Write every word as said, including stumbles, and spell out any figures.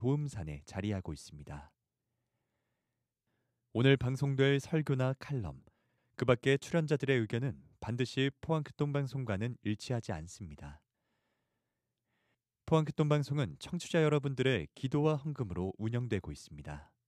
도음산에 자리하고 있습니다. 오늘 방송될 설교나 칼럼, 그 밖의 출연자들의 의견은 반드시 포항극동방송과는 일치하지 않습니다. 포항극동방송은 청취자 여러분들의 기도와 헌금으로 운영되고 있습니다.